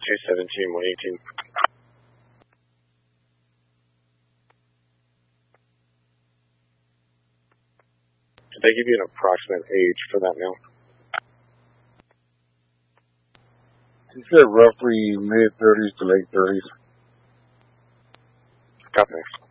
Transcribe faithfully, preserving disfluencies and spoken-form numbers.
two seventeen, one eighteen. Did they give you an approximate age for that male? He said roughly mid thirties to late thirties. Copy.